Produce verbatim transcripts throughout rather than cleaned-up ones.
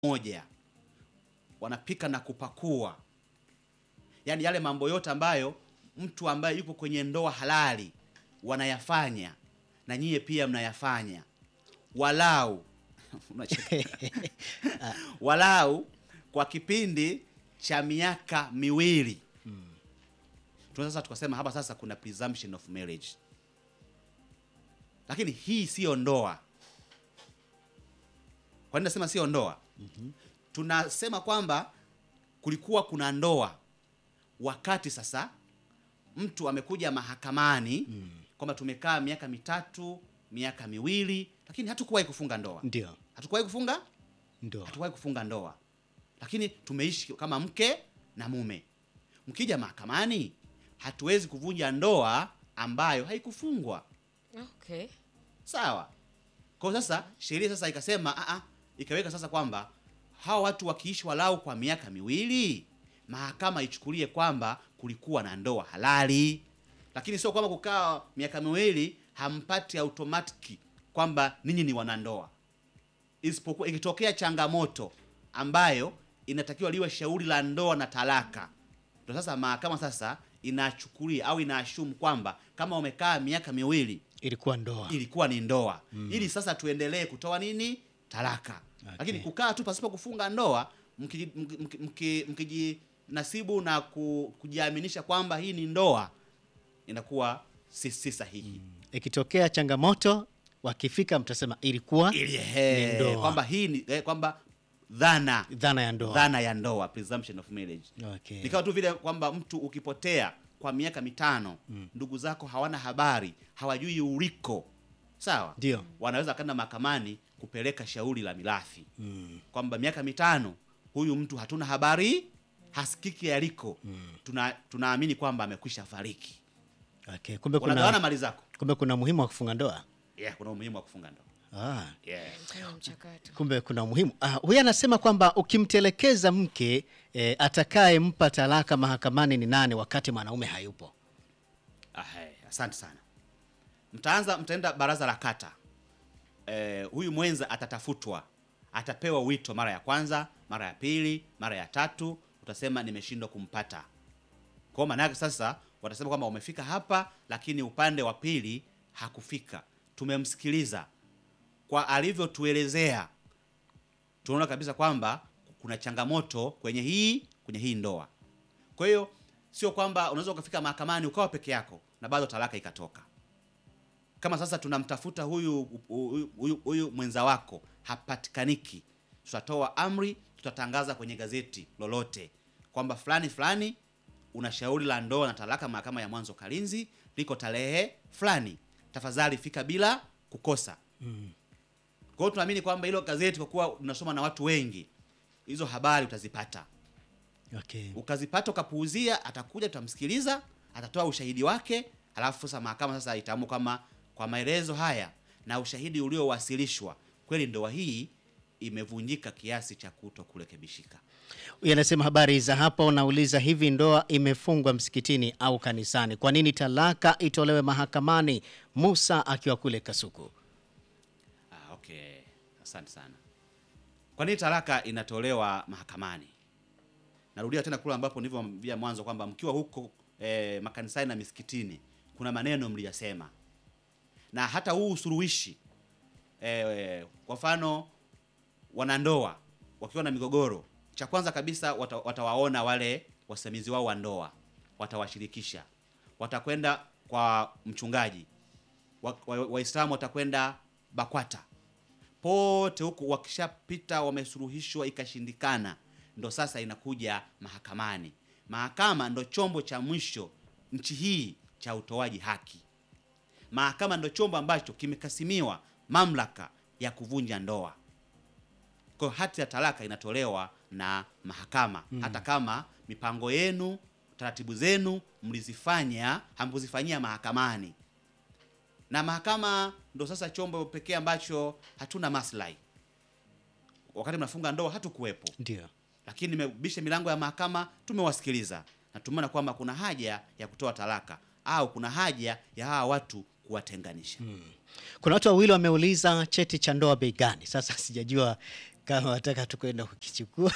moja, wanapika na kupakua, yaani yale mambo yote ambayo mtu ambaye yupo kwenye ndoa halali wanayafanya, na nyie pia mnayafanya, walau walau kwa kipindi cha miaka miwili. Hmm. Tunaweza sasa tukasema hapa sasa kuna presumption of marriage, lakini hii sio ndoa. Kwa nini nasema sio ndoa? Mm-hmm. Tunasema kwamba kulikuwa kuna ndoa wakati sasa mtu amekuja mahakamani, mm. kwamba tumekaa miaka mitatu, miaka miwili, lakini hatukuwahi kufunga ndoa. Ndio. Hatukuwahi kufunga ndoa. Hatukuwahi kufunga ndoa. Lakini tumeishi kama mke na mume. Mkija mahakamani, hatuwezi kuvunja ndoa ambayo haikufungwa. Okay. Sawa. Kwa sasa sheria sasa ikasema a a ikaweka sasa kwamba hao watu wakiishi walau kwa miaka miwili, mahakama ichukulie kwamba kulikuwa na ndoa halali. Lakini sio kwamba kukaa miaka miwili hampati automatic kwamba ninyi ni wanandoa. Isipokuwa ikitokea changamoto ambayo inatakiwa liwe shauri la ndoa na talaka, ndio sasa mahakama sasa inachukulia au inaashumu kwamba kama umekaa miaka miwili ilikuwa ndoa, ilikuwa ni ndoa. Mm. Ili sasa tuendelee kutoa nini? Talaka. Okay. Lakini kukaa tu pasipo kufunga ndoa, mkijinasibu na kujiaminisha kwamba hii ni ndoa, inakuwa si, si sahihi. Mm. Ikitokea changamoto wakifika mtasema ilikuwa ili he, ndoa, kwamba hii ni eh, kwamba dhana dhana ya ndoa, dhana ya ndoa, presumption of marriage. Okay. Nikawa tu vile kwamba mtu ukipotea kwa miaka mitano, mm. ndugu zako hawana habari, hawajui uliko. Sawa? Ndio. Wanaweza kwenda mahakamani kupeleka shauri la mirathi. Mm. Kwamba miaka mitano huyu mtu hatuna habari, hasikiki aliko. Mm. Tuna tunaamini kwamba amekwisha fariki. Okay, kumbe kuna unagawana mali zako. Kumbe kuna umuhimu wa kufunga ndoa. Yeah, kuna umuhimu wa kufunga ndoa. Ah. Yeah. Kumbe kuna umuhimu. Ah, huyu anasema kwamba ukimtelekeza mke e, atakaye mpa talaka mahakamani ni nani wakati mwanaume hayupo? Ah, hey, asante sana. Mtaanza mtaenda baraza la kata. Eh, huyu mwenza atatafutwa. Atapewa wito mara ya kwanza, mara ya pili, mara ya tatu, utasema nimeshindwa kumpata. Kwa maana yake sasa watasema kwamba umefika hapa lakini upande wa pili hakufika. Tumemsikiliza. Kwa alivyotuelezea, tunaona kabisa kwamba kuna changamoto kwenye hii kwenye hii ndoa. Kwa hiyo sio kwamba unaweza ukafika mahakamani ukawa peke yako na bado talaka ikatoka. Kama sasa tunamtafuta huyu huyu huyu mwenza wako hapatikaniki, tutatoa amri, tutatangaza kwenye gazeti lolote kwamba fulani fulani una shauri la ndoa na talaka mahakama ya mwanzo Kalinzi, liko tarehe fulani, tafadhali fika bila kukosa. Mm. Kwa hiyo tunaamini kwamba hilo gazeti, kwa kuwa unasoma na watu wengi, hizo habari utazipata. Okay. Ukazipata ukapuuzia, atakuja, tutamsikiliza, atatoa ushahidi wake, alafu sasa mahakama sasa itaamua kama kwa maelezo haya na ushahidi uliowasilishwa kweli ndoa hii imevunjika kiasi cha kuto kurekebishika. Huyu anasema habari za hapa, unauliza hivi, ndoa imefungwa msikitini au kanisani, kwa nini talaka itolewe mahakamani? Musa akiwa kule Kasuku. Ah, okay. Asante sana. Kwa nini talaka inatolewa mahakamani? Narudia tena kule ambapo nilivyoambia mwanzo kwamba mkiwa huko eh, makanisani na misikitini kuna maneno mliyasema. Na hata huu usuluhishi eh, kwa mfano wanandoa wakiwa na migogoro, cha kwanza kabisa wata, watawaona wale wasimamizi wao wa ndoa, watawashirikisha. Watakwenda kwa mchungaji. Waislamu wa, wa watakwenda BAKWATA. Pote huku wakishapita wamesuluhishwa ikashindikana, ndo sasa inakuja mahakamani. Mahakama ndo chombo cha mwisho nchi hii cha utoaji haki. Mahakama ndo chombo ambacho kimekasimiwa mamlaka ya kuvunja ndoa. Kwa hiyo hati ya talaka inatolewa na mahakama. Mm. Hata kama mipango yenu, taratibu zenu mlizifanya, hamkuzifanyia mahakamani. Na mahakama ndo sasa chombo pekee ambacho hatuna maslahi. Wakati mnafunga ndoa hatukuwepo. Ndio. Lakini nimebisha milango ya mahakama, tumewasikiliza na tumeona kwamba kuna haja ya kutoa talaka au kuna haja ya hawa watu kuwatenganisha. Hmm. Kuna watu wawili wameuliza cheti cha ndoa bei gani? Sasa sijajua kama wataka tukwenda kukichukua.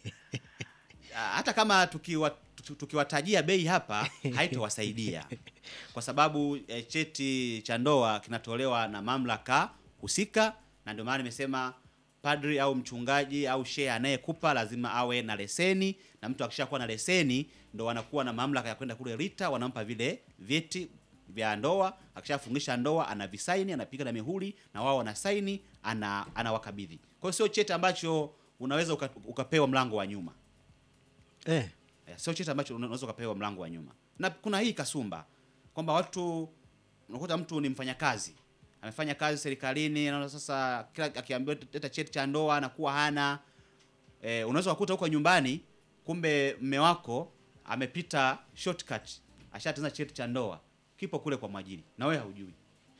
Hata kama tukiwa tukiwatajia bei hapa haitowasaidia kwa sababu e, cheti cha ndoa kinatolewa na mamlaka husika, na ndio maana nimesema padri au mchungaji au shehe anayekupa lazima awe na leseni, na mtu akishakuwa na leseni ndo wanakuwa na mamlaka ya kwenda kule RITA, wanampa vile vyeti vya ndoa. Akishafungisha ndoa anavisaini, anapiga na mihuri na wao wanasaini, ana anawakabidhi. Kwa hiyo sio cheti ambacho unaweza uka, ukapewa mlango wa nyuma. Eh, Sio cheti ambacho unaweza ukapewa mlango wa nyuma. Na kuna hii kasumba kwamba watu, unakuta mtu ni mfanyakazi, amefanya kazi serikalini, na sasa kila akiambiwa leta cheti cha ndoa anakuwa hana. E, unaweza kukuta huko nyumbani kumbe mme wako amepita shortcut, ashatenza cheti cha ndoa kipo kule kwa mwajiri na wewe haujui.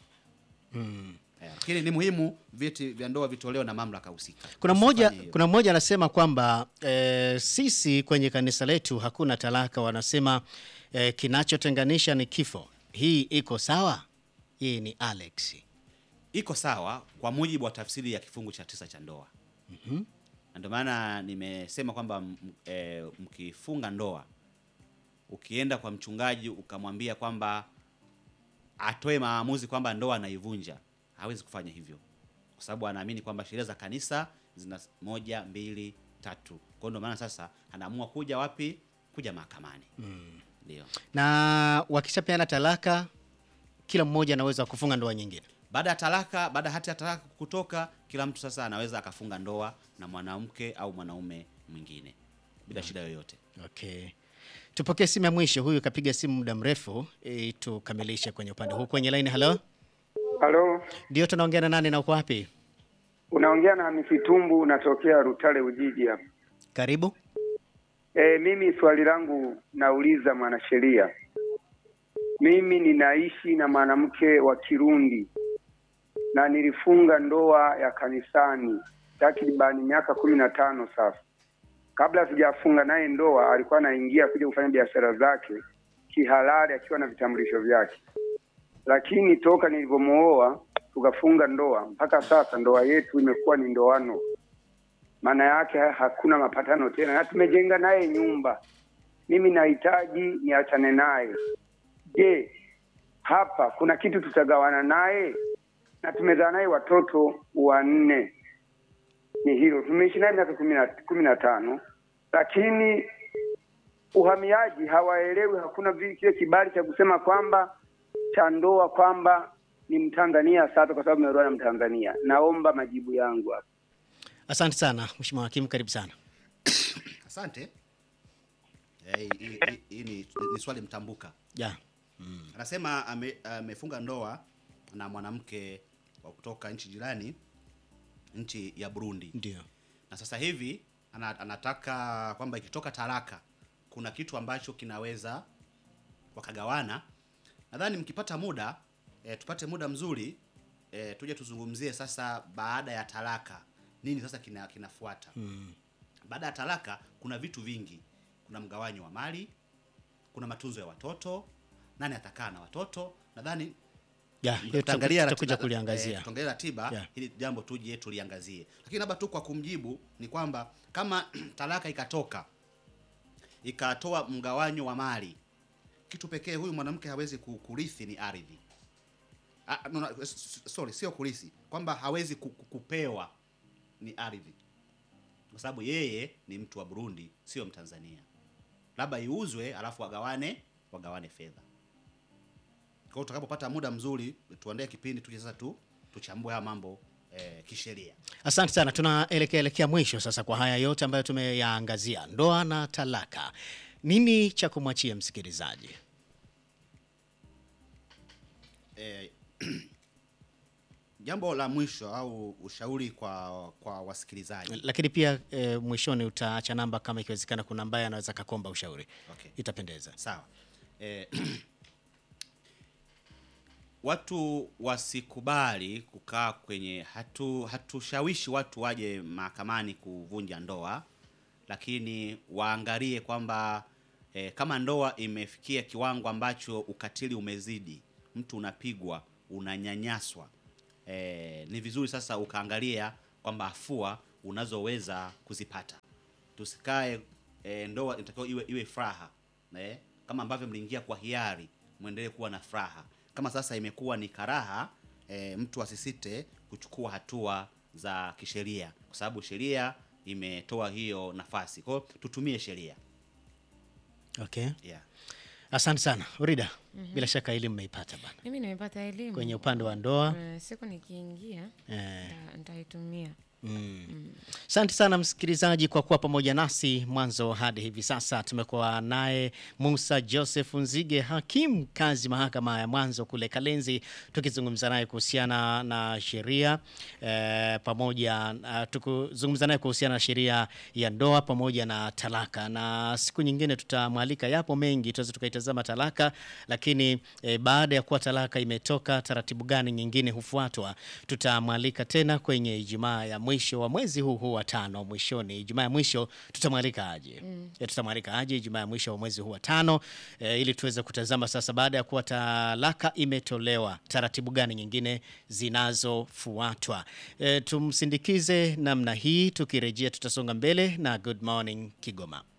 mm. Lakini e, ni muhimu vyeti vya ndoa vitolewe na mamlaka husika. Kuna mmoja kuna mmoja anasema kwamba e, sisi kwenye kanisa letu hakuna talaka, wanasema e, kinachotenganisha ni kifo. Hii iko sawa? Hii ni Alex. Iko sawa kwa mujibu wa tafsiri ya kifungu cha tisa cha ndoa. Mhm. Ndio maana nimesema kwamba e, mkifunga ndoa, ukienda kwa mchungaji ukamwambia kwamba atoe maamuzi kwamba ndoa anaivunja, hawezi kufanya hivyo kwa sababu anaamini kwamba sheria za kanisa zina moja, mbili, tatu. Kwa hiyo ndio maana sasa anaamua kuja wapi? Kuja mahakamani. Mm. Ndio. Na wakishapeana talaka, kila mmoja anaweza kufunga ndoa nyingine. Baada ya talaka, baada hati ya talaka kutoka, kila mtu sasa anaweza akafunga ndoa na mwanamke au mwanaume mwingine bila shida yoyote. Okay. Tupokee simu ya mwisho. Huyu kapiga simu muda mrefu, e, tukamilishe kwenye upande huu kwenye line. Hello? Halo. Ndio, tunaongea na nani na uko wapi? Unaongea na Hamisi Tumbu, natokea Rutale Ujiji hapa. Karibu. E, mimi swali langu nauliza mwanasheria. Mimi ninaishi na mwanamke wa Kirundi na nilifunga ndoa ya kanisani takriban miaka kumi na tano sasa. Kabla sijafunga naye ndoa alikuwa anaingia kuja kufanya biashara zake kihalali akiwa na vitambulisho vyake. Lakini toka nilivyomuoa tukafunga ndoa mpaka sasa ndoa yetu imekuwa ni ndoano. Maana yake hakuna mapatano tena, na tumejenga naye nyumba. Mimi nahitaji niachane naye. Je, hapa kuna kitu tutagawana naye? Na tumezaa naye watoto wanne. Ni hilo. Tumeishi naye miaka kumi na tano, lakini uhamiaji hawaelewi, hakuna kile kibali cha kusema kwamba cha ndoa kwamba ni Mtanzania sasa kwa sababu nimeolewa na Mtanzania. Naomba majibu yangu hapa. Asante sana Mheshimiwa Hakimu, karibu sana. Asante. Eh, hii ni, ni swali mtambuka. Yeah. Mm. Anasema amefunga ame ndoa na mwanamke wa kutoka nchi jirani, nchi ya Burundi. Ndio. Na sasa hivi anataka kwamba ikitoka talaka kuna kitu ambacho kinaweza wakagawana. Nadhani mkipata muda e, tupate muda mzuri e, tuje tuzungumzie sasa baada ya talaka nini sasa kina, kinafuata. Mm. Baada ya talaka kuna vitu vingi. Kuna mgawanyo wa mali, kuna matunzo ya watoto, nani atakaa na watoto. Nadhani yeah, tutaangalia tutakuja kuliangazia. Eh, tutaangalia ratiba yeah, ili jambo tuje tuliangazie. Lakini labda tu kwa kumjibu ni kwamba kama talaka ikatoka ikatoa mgawanyo wa mali, kitu pekee huyu mwanamke hawezi kurithi ni ardhi. Ah, no, no, sorry, sio kurithi, kwamba hawezi kupewa ni ardhi. Kwa sababu yeye ni mtu wa Burundi, sio Mtanzania. Labda iuzwe alafu wagawane, wagawane fedha. Kwa hiyo tutakapopata muda mzuri tuandae kipindi tuje sasa tu tuchambue haya mambo eh, kisheria. Asante sana. Tunaelekea elekea mwisho sasa kwa haya yote ambayo tumeyaangazia, ndoa na talaka. Nini cha kumwachia msikilizaji? Eh, jambo la mwisho au ushauri kwa kwa wasikilizaji. Lakini pia e, mwishoni utaacha namba kama ikiwezekana kuna ambaye anaweza kukomba ushauri. Okay. Itapendeza. Sawa. Eh, watu wasikubali kukaa kwenye hatu hatushawishi watu waje mahakamani kuvunja ndoa, lakini waangalie kwamba eh, kama ndoa imefikia kiwango ambacho ukatili umezidi, mtu unapigwa, unanyanyaswa, eh, ni vizuri sasa ukaangalia kwamba afua unazoweza kuzipata. Tusikae e, ndoa inatakiwa iwe iwe furaha. Eh, kama ambavyo mliingia kwa hiari, muendelee kuwa na furaha. Kama sasa imekuwa ni karaha, e, mtu asisite kuchukua hatua za kisheria kwa sababu sheria imetoa hiyo nafasi. Kwa hiyo tutumie sheria. Okay. Yeah. Asante sana. Urida, mm-hmm. bila shaka elimu umeipata bana. Mimi nimepata elimu Kwenye upande wa ndoa. Uh, siku nikiingia Eh. nitaitumia. Mm. Asante sana msikilizaji kwa kuwa pamoja nasi mwanzo hadi hivi sasa. Tumekuwa naye Musa Joseph Nzige, hakimu kazi mahakama ya mwanzo kule Kalenzi, tukizungumza naye kuhusiana na sheria eh, pamoja uh, tukizungumza naye kuhusiana na sheria ya ndoa pamoja na talaka. Na siku nyingine tutamwalika, yapo mengi tuweze tukaitazama talaka, lakini eh, baada ya kuwa talaka imetoka, taratibu gani nyingine hufuatwa, tutamwalika tena kwenye Ijumaa ya mwisho wa mwezi huu huu wa tano. Mwishoni Ijumaa ya mwisho tutamwalika aje. Mm. E, tutamwalika aje Ijumaa ya mwisho wa mwezi huu wa tano e, ili tuweze kutazama sasa baada ya kuwa talaka imetolewa taratibu gani nyingine zinazofuatwa. E, tumsindikize namna hii, tukirejea tutasonga mbele na Good Morning Kigoma.